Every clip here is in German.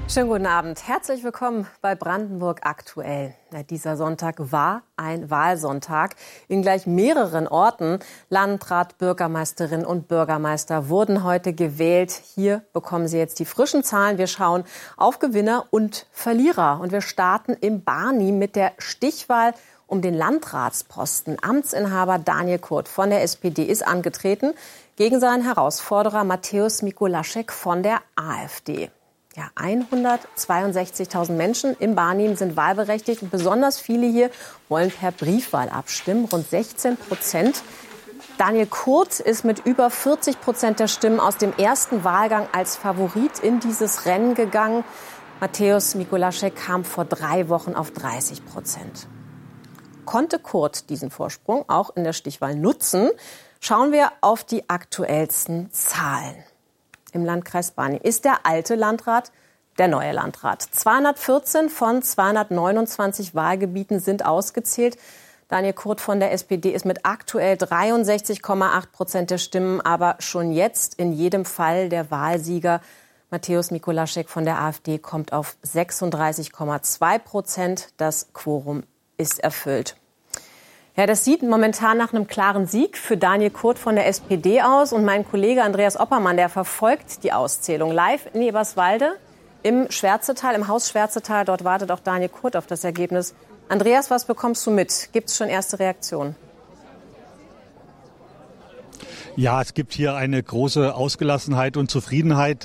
Schönen guten Abend. Herzlich willkommen bei Brandenburg aktuell. Dieser Sonntag war ein Wahlsonntag. In gleich mehreren Orten Landrat, Bürgermeisterinnen und Bürgermeister wurden heute gewählt. Hier bekommen Sie jetzt die frischen Zahlen. Wir schauen auf Gewinner und Verlierer. Und wir starten im Barnim mit der Stichwahl um den Landratsposten. Amtsinhaber Daniel Kurth von der SPD ist angetreten gegen seinen Herausforderer Mateusz Mikulaschek von der AfD. Ja, 162.000 Menschen im Barnim sind wahlberechtigt und besonders viele hier wollen per Briefwahl abstimmen, rund 16%. Daniel Kurth ist mit über 40% der Stimmen aus dem ersten Wahlgang als Favorit in dieses Rennen gegangen. Mateusz Mikulaschek kam vor 3 Wochen auf 30%. Konnte Kurth diesen Vorsprung auch in der Stichwahl nutzen? Schauen wir auf die aktuellsten Zahlen. Im Landkreis Barnim ist der alte Landrat der neue Landrat. 214 von 229 Wahlgebieten sind ausgezählt. Daniel Kurth von der SPD ist mit aktuell 63,8% der Stimmen, aber schon jetzt in jedem Fall der Wahlsieger. Mateusz Mikulaschek von der AfD kommt auf 36,2%. Das Quorum ist erfüllt. Ja, das sieht momentan nach einem klaren Sieg für Daniel Kurth von der SPD aus. Und mein Kollege Andreas Oppermann, der verfolgt die Auszählung live in Eberswalde im Schwärzetal, im Haus Schwärzetal. Dort wartet auch Daniel Kurth auf das Ergebnis. Andreas, was bekommst du mit? Gibt es schon erste Reaktionen? Ja, es gibt hier eine große Ausgelassenheit und Zufriedenheit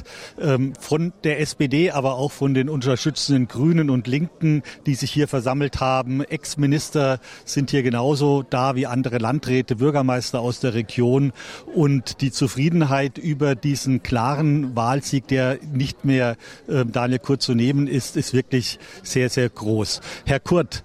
von der SPD, aber auch von den unterstützenden Grünen und Linken, die sich hier versammelt haben. Ex-Minister sind hier genauso da wie andere Landräte, Bürgermeister aus der Region. Und die Zufriedenheit über diesen klaren Wahlsieg, der nicht mehr Daniel Kurth zu nehmen ist, ist wirklich sehr, sehr groß. Herr Kurth,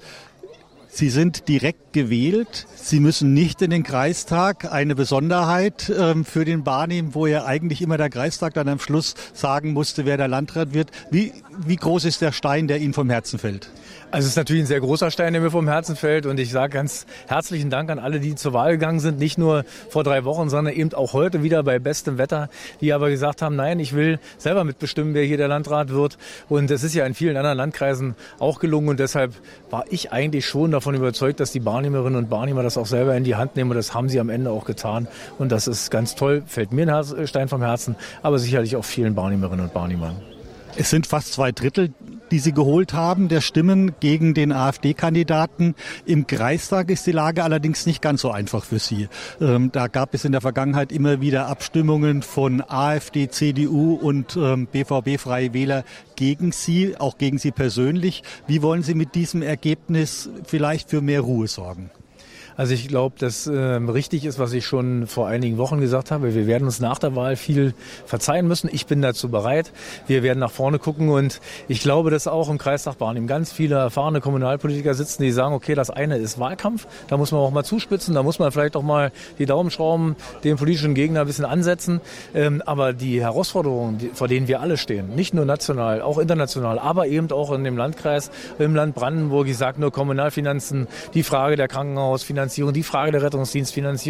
Sie sind direkt gewählt. Sie müssen nicht in den Kreistag. Eine Besonderheit für den Barnim, wo ja eigentlich immer der Kreistag dann am Schluss sagen musste, wer der Landrat wird. Wie groß ist der Stein, der Ihnen vom Herzen fällt? Also es ist natürlich ein sehr großer Stein, der mir vom Herzen fällt. Und ich sage ganz herzlichen Dank an alle, die zur Wahl gegangen sind. Nicht nur vor 3 Wochen, sondern eben auch heute wieder bei bestem Wetter. Die aber gesagt haben, nein, ich will selber mitbestimmen, wer hier der Landrat wird. Und es ist ja in vielen anderen Landkreisen auch gelungen. Und deshalb war ich eigentlich schon davon überzeugt, dass die Barnimerinnen und Barnimer das auch selber in die Hand nehmen. Und das haben sie am Ende auch getan. Und das ist ganz toll. Fällt mir ein Stein vom Herzen, aber sicherlich auch vielen Barnimerinnen und Barnimern. Es sind fast 2/3, die Sie geholt haben, der Stimmen gegen den AfD-Kandidaten. Im Kreistag ist die Lage allerdings nicht ganz so einfach für Sie. Da gab es in der Vergangenheit immer wieder Abstimmungen von AfD, CDU und BVB-Freie Wähler gegen Sie, auch gegen Sie persönlich. Wie wollen Sie mit diesem Ergebnis vielleicht für mehr Ruhe sorgen? Also ich glaube, dass richtig ist, was ich schon vor einigen Wochen gesagt habe. Wir werden uns nach der Wahl viel verzeihen müssen. Ich bin dazu bereit. Wir werden nach vorne gucken und ich glaube, dass auch im Kreistag Barnim ganz viele erfahrene Kommunalpolitiker sitzen, die sagen, okay, das eine ist Wahlkampf, da muss man auch mal zuspitzen, da muss man vielleicht auch mal die Daumenschrauben dem politischen Gegner ein bisschen ansetzen. Aber die Herausforderungen, vor denen wir alle stehen, nicht nur national, auch international, aber eben auch in dem Landkreis, im Land Brandenburg, ich sage nur Kommunalfinanzen, die Frage der Krankenhausfinanzierung, die Frage der Rettungsdienstfinanzierung,